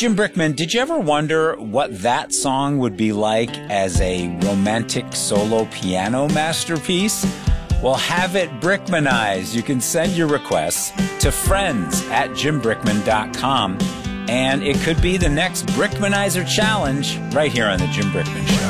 Jim Brickman, did you ever wonder what that song would be like as a romantic solo piano masterpiece? Well, have it Brickmanized. You can send your requests to friends@jimbrickman.com, and it could be the next Brickmanizer challenge right here on The Jim Brickman Show.